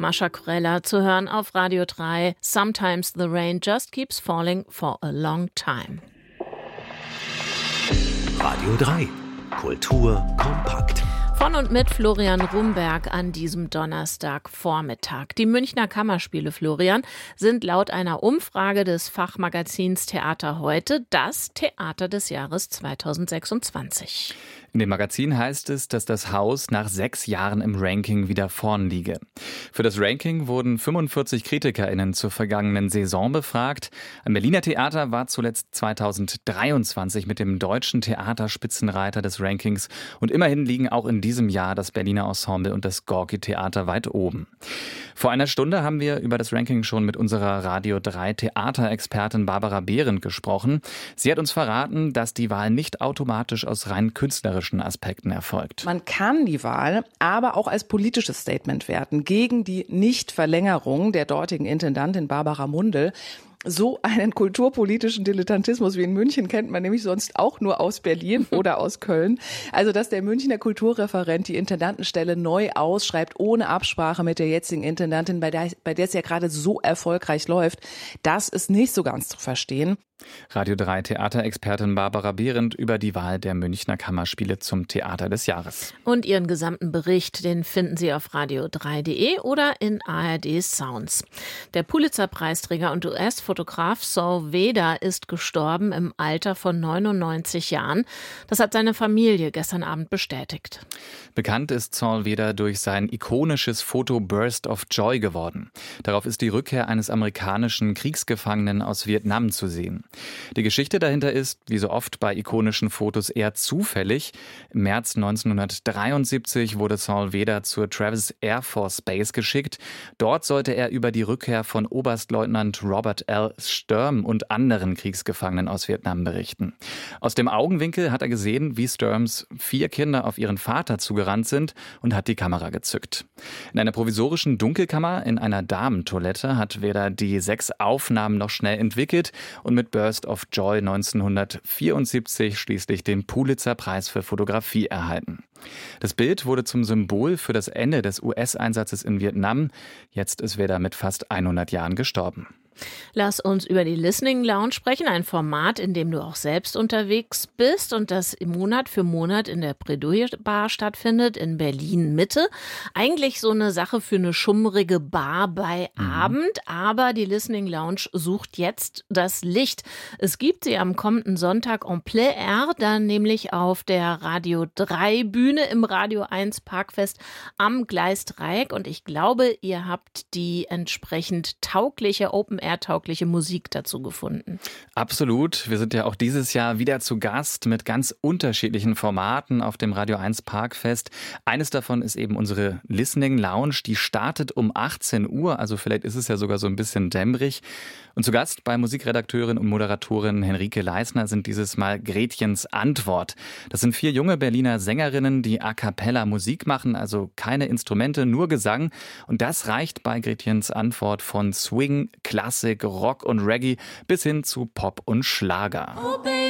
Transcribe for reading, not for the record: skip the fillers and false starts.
Mascha Kurella zu hören auf Radio 3. Sometimes the rain just keeps falling for a long time. Radio 3. Kultur kompakt. Von und mit Florian Rumberg an diesem Donnerstagvormittag. Die Münchner Kammerspiele, Florian, sind laut einer Umfrage des Fachmagazins Theater heute das Theater des Jahres 2026. In dem Magazin heißt es, dass das Haus nach 6 Jahren im Ranking wieder vorn liege. Für das Ranking wurden 45 KritikerInnen zur vergangenen Saison befragt. Ein Berliner Theater war zuletzt 2023 mit dem deutschen Theaterspitzenreiter des Rankings. Und immerhin liegen auch in diesem Jahr das Berliner Ensemble und das Gorki-Theater weit oben. Vor einer Stunde haben wir über das Ranking schon mit unserer Radio 3 Theaterexpertin Barbara Behrendt gesprochen. Sie hat uns verraten, dass die Wahl nicht automatisch aus rein künstlerischen Aspekten erfolgt. Man kann die Wahl aber auch als politisches Statement werten gegen die Nichtverlängerung der dortigen Intendantin Barbara Mundl. So einen kulturpolitischen Dilettantismus wie in München kennt man nämlich sonst auch nur aus Berlin oder aus Köln. Also, dass der Münchner Kulturreferent die Intendantenstelle neu ausschreibt, ohne Absprache mit der jetzigen Intendantin, bei der es ja gerade so erfolgreich läuft, das ist nicht so ganz zu verstehen. Radio 3 Theaterexpertin Barbara Behrendt über die Wahl der Münchner Kammerspiele zum Theater des Jahres. Und ihren gesamten Bericht, den finden Sie auf radio3.de oder in ARD Sounds. Der Pulitzer-Preisträger und US-Fotograf Saul Veda ist gestorben im Alter von 99 Jahren. Das hat seine Familie gestern Abend bestätigt. Bekannt ist Saul Veda durch sein ikonisches Foto Burst of Joy geworden. Darauf ist die Rückkehr eines amerikanischen Kriegsgefangenen aus Vietnam zu sehen. Die Geschichte dahinter ist, wie so oft bei ikonischen Fotos, eher zufällig. Im März 1973 wurde Saul Veda zur Travis Air Force Base geschickt. Dort sollte er über die Rückkehr von Oberstleutnant Robert L. Sturm und anderen Kriegsgefangenen aus Vietnam berichten. Aus dem Augenwinkel hat er gesehen, wie Sturms 4 Kinder auf ihren Vater zugerannt sind und hat die Kamera gezückt. In einer provisorischen Dunkelkammer in einer Damentoilette hat Veda die 6 Aufnahmen noch schnell entwickelt und mit Burst of Joy 1974 schließlich den Pulitzer-Preis für Fotografie erhalten. Das Bild wurde zum Symbol für das Ende des US-Einsatzes in Vietnam. Jetzt ist Veda mit fast 100 Jahren gestorben. Lass uns über die Listening Lounge sprechen, ein Format, in dem du auch selbst unterwegs bist und das Monat für Monat in der Bredouille Bar stattfindet in Berlin Mitte. Eigentlich so eine Sache für eine schummrige Bar bei Abend, aber die Listening Lounge sucht jetzt das Licht. Es gibt sie am kommenden Sonntag en plein air, dann nämlich auf der Radio 3 Bühne im Radio 1 Parkfest am Gleisdreieck und ich glaube, ihr habt die entsprechend taugliche Open-Air-taugliche Musik dazu gefunden. Absolut. Wir sind ja auch dieses Jahr wieder zu Gast mit ganz unterschiedlichen Formaten auf dem Radio 1 Parkfest. Eines davon ist eben unsere Listening Lounge. Die startet um 18 Uhr, also vielleicht ist es ja sogar so ein bisschen dämmerig. Und zu Gast bei Musikredakteurin und Moderatorin Henrike Leisner sind dieses Mal Gretchens Antwort. Das sind 4 junge Berliner Sängerinnen, die a cappella Musik machen, also keine Instrumente, nur Gesang. Und das reicht bei Gretchens Antwort von Swing, Klassik, Rock und Reggae bis hin zu Pop und Schlager. Oh, baby.